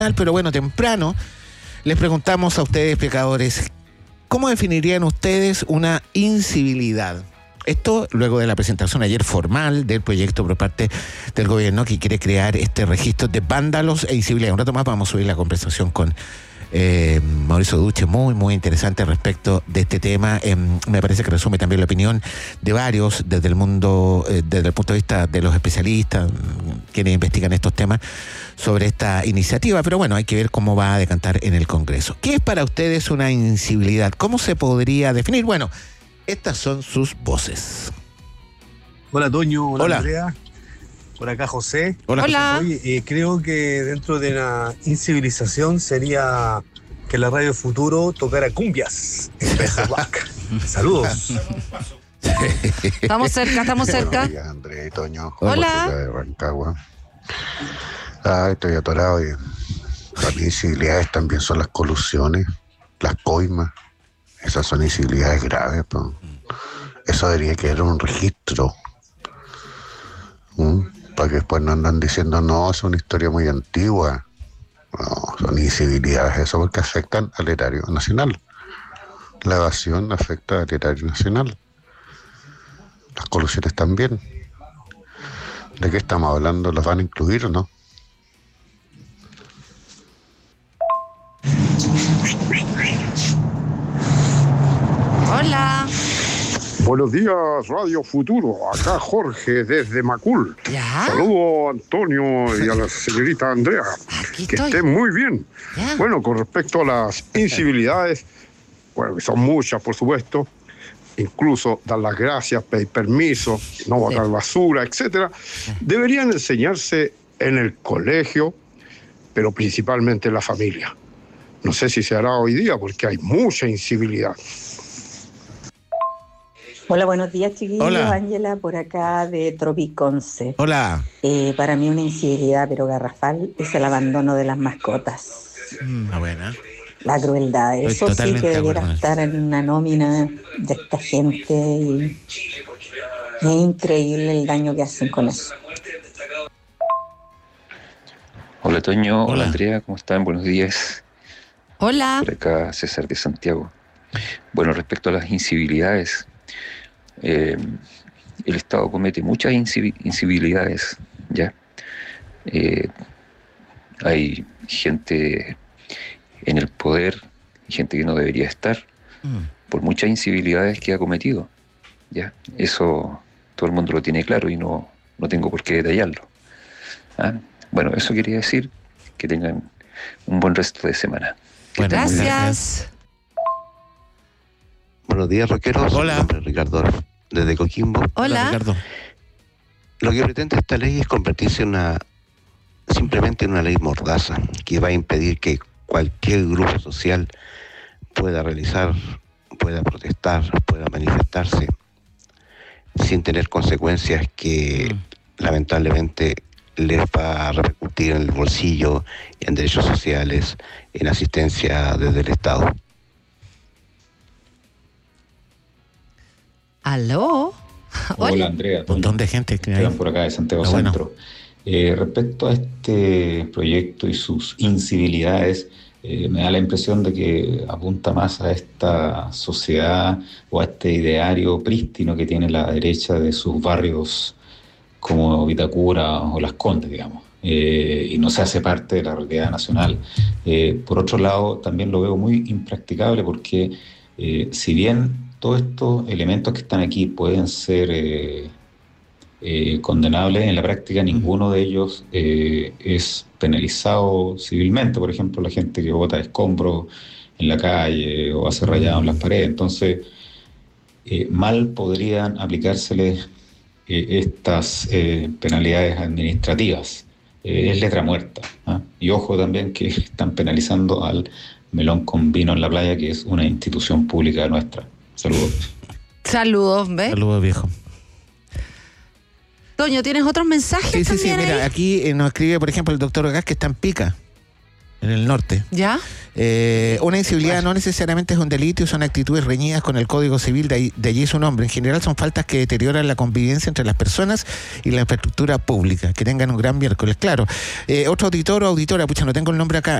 pero bueno, temprano les preguntamos a ustedes, pecadores, ¿cómo definirían ustedes una incivilidad? Esto luego de la presentación ayer formal del proyecto por parte del gobierno que quiere crear este registro de vándalos e incivilidad. Un rato más vamos a subir la conversación con Mauricio Duche, muy interesante respecto de este tema. Me parece que resume también la opinión de varios desde el mundo, desde el punto de vista de los especialistas, quienes investigan estos temas sobre esta iniciativa, pero bueno, hay que ver cómo va a decantar en el Congreso. ¿Qué es para ustedes una incivilidad? ¿Cómo se podría definir? Bueno, estas son sus voces. Hola Toño, Hola. Andrea, por acá José. Hola. Oye, creo que dentro de la incivilización sería que la Radio Futuro tocara cumbias en vez de rock. Saludos. Estamos cerca. Buenos días, Andrea y Toño. Hola. José de Rancagua. Estoy atorado y las incivilidades también son las colusiones, las coimas. Esas son incivilidades graves, pues. Eso debería quedar un registro. Para que después no andan diciendo, no, es una historia muy antigua. No, son incivilidades eso porque afectan al erario nacional. La evasión afecta al erario nacional. Las colusiones también. ¿De qué estamos hablando? ¿Los van a incluir o no? Hola. Buenos días, Radio Futuro. Acá Jorge, desde Macul. ¿Ya? Saludo a Antonio y a la señorita Andrea. Aquí Que estoy. estén muy bien. Ya. Bueno, con respecto a las incivilidades, bueno, que son muchas, por supuesto, incluso dar las gracias, pedir permiso, no botar basura, etcétera, deberían enseñarse en el colegio, pero principalmente en la familia. No sé si se hará hoy día porque hay mucha incivilidad. Hola, buenos días, chiquillos. Hola. Ángela, por acá de Tropiconce. Hola. Para mí una incivilidad, pero garrafal, es el abandono de las mascotas. Una buena. La crueldad. Estoy Eso sí totalmente que de debiera acuerdo. estar en una nómina de esta gente. Y es increíble el daño que hacen con eso. Hola Toño, Hola. hola Andrea, ¿cómo están? Buenos días. Hola. Por acá César de Santiago. Bueno, respecto a las incivilidades, el Estado comete muchas incivilidades, ¿ya? Hay gente en el poder, gente que no debería estar, por muchas incivilidades que ha cometido, ¿ya? Eso todo el mundo lo tiene claro y no tengo por qué detallarlo. ¿Ah? Bueno, eso quería decir, que tengan un buen resto de semana. Bueno, Gracias. Buenos días, rockeros. Hola. Mi nombre es Ricardo, desde Coquimbo. Hola. Ricardo. Lo que pretende esta ley es convertirse simplemente en una ley mordaza, que va a impedir que cualquier grupo social pueda protestar, pueda manifestarse, sin tener consecuencias que lamentablemente les va a repercutir en el bolsillo, en derechos sociales, en asistencia desde el Estado. ¿Aló? Hola Andrea, Un montón de gente que hay. Esteban por acá de Santiago Pero bueno. Centro. Respecto a este proyecto y sus incivilidades, me da la impresión de que apunta más a esta sociedad o a este ideario prístino que tiene la derecha de sus barrios como Vitacura o Las Condes, digamos, y no se hace parte de la realidad nacional. Por otro lado, también lo veo muy impracticable porque si bien todos estos elementos que están aquí pueden ser condenables, en la práctica ninguno de ellos es penalizado civilmente. Por ejemplo, la gente que bota escombros en la calle o hace rayado en las paredes. Entonces, mal podrían aplicárseles estas penalidades administrativas. Es letra muerta, ¿ah? Y ojo también que están penalizando al Melón con Vino en la Playa, que es una institución pública nuestra. Saludos. Saludos, ¿ves? Saludos, viejo. Toño, ¿tienes otros mensajes Sí, también mira, ahí? aquí nos escribe, por ejemplo, el doctor Gas, que está en Pica. en el norte. ¿Ya? Una incivilidad no necesariamente es un delito y son actitudes reñidas con el Código Civil, de allí su nombre. En general son faltas que deterioran la convivencia entre las personas y la infraestructura pública. Que tengan un gran miércoles. Claro, otro auditor o auditora, pucha, no tengo el nombre acá.